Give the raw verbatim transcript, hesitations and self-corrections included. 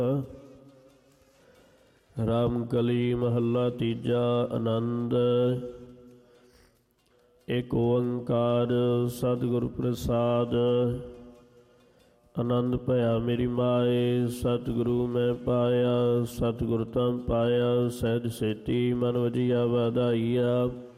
ਰਾਮ ਕਲੀ ਮਹੱਲਾ ਤੀਜਾ। ਆਨੰਦ। ਏਕ ਓੰਕਾਰ ਸਤਿਗੁਰ ਪ੍ਰਸਾਦ। ਆਨੰਦ ਭਇਆ ਮੇਰੀ ਮਾਏ, ਸਤਿਗੁਰੂ ਮੈਂ ਪਾਇਆ। ਸਤਿਗੁਰ ਤਾਂ ਪਾਇਆ ਸਹਿਜ ਸੇਤੀ, ਮਨ ਵਜੀਆ ਵਾਧਾਈਆ।